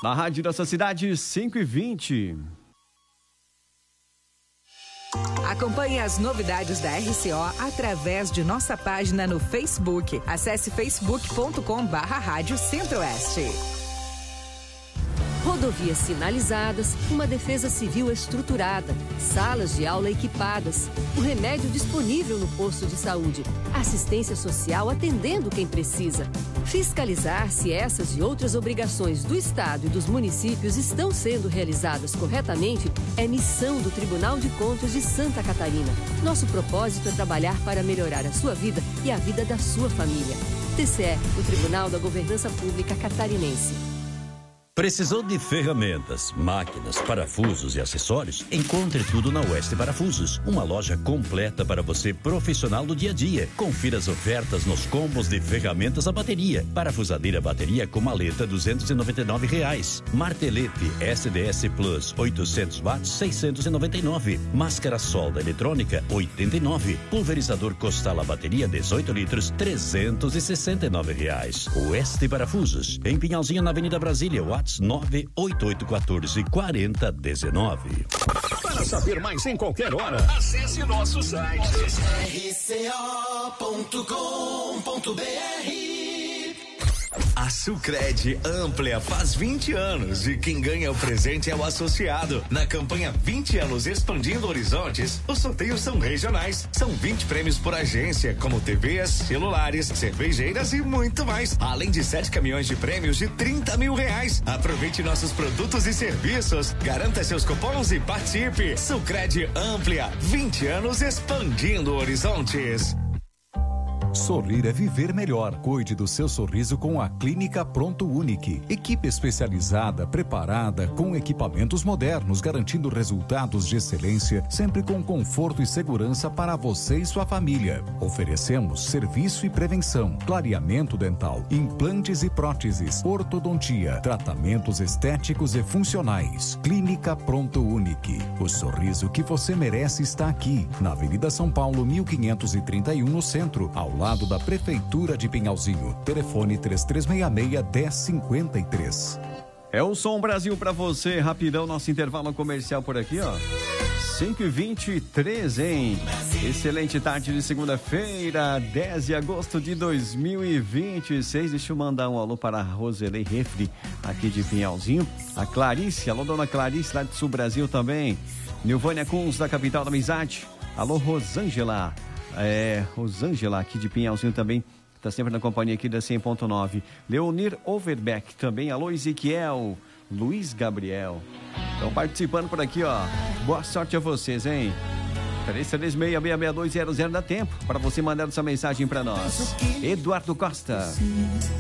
Na Rádio da sua cidade, 5h20. Acompanhe as novidades da RCO através de nossa página no Facebook. Acesse facebook.com/Rádio Centro-Oeste. Rodovias sinalizadas, uma defesa civil estruturada, salas de aula equipadas, o remédio disponível no posto de saúde, assistência social atendendo quem precisa. Fiscalizar se essas e outras obrigações do Estado e dos municípios estão sendo realizadas corretamente é missão do Tribunal de Contas de Santa Catarina. Nosso propósito é trabalhar para melhorar a sua vida e a vida da sua família. TCE, o Tribunal da Governança Pública Catarinense. Precisou de ferramentas, máquinas, parafusos e acessórios? Encontre tudo na Oeste Parafusos, uma loja completa para você profissional do dia a dia. Confira as ofertas nos combos de ferramentas a bateria. Parafusadeira bateria com maleta R$ 299. Martelete SDS Plus 800 watts 699. Máscara solda eletrônica 89. Pulverizador Costala bateria 18 litros R$ 369. Oeste Parafusos, em Pinhalzinho na Avenida Brasília, WhatsApp 988144019. Para saber mais em qualquer hora, acesse nosso site rco.com.br. A Sucred Amplia faz 20 anos e quem ganha o presente é o associado. Na campanha 20 anos Expandindo Horizontes, os sorteios são regionais. São 20 prêmios por agência, como TVs, celulares, cervejeiras e muito mais. Além de 7 caminhões de prêmios de R$30 mil. Aproveite nossos produtos e serviços. Garanta seus cupons e participe. Sucred Amplia, 20 anos expandindo horizontes. Sorrir é viver melhor. Cuide do seu sorriso com a Clínica Pronto Unique. Equipe especializada, preparada, com equipamentos modernos, garantindo resultados de excelência, sempre com conforto e segurança para você e sua família. Oferecemos serviço e prevenção, clareamento dental, implantes e próteses, ortodontia, tratamentos estéticos e funcionais. Clínica Pronto Unique. O sorriso que você merece está aqui, na Avenida São Paulo, 1531, no centro, ao lado da Prefeitura de Pinhalzinho. Telefone 3366-1053. É o Som Brasil pra você, rapidão, nosso intervalo comercial por aqui, ó. 5h23, hein? Excelente tarde de segunda-feira, 10 de agosto de 2026. Deixa eu mandar um alô para a Roselei Refri, aqui de Pinhalzinho. A Clarice, alô dona Clarice, lá de Sul Brasil também. Nilvânia Kunz, da capital da amizade. Alô Rosângela. Rosângela aqui de Pinhalzinho também, está sempre na companhia aqui da 100.9. Leonir Overbeck também, alô Ezequiel, Luiz Gabriel, estão participando por aqui, ó. Boa sorte a vocês, hein? 3366-6200, dá tempo para você mandar essa mensagem para nós. Eduardo Costa.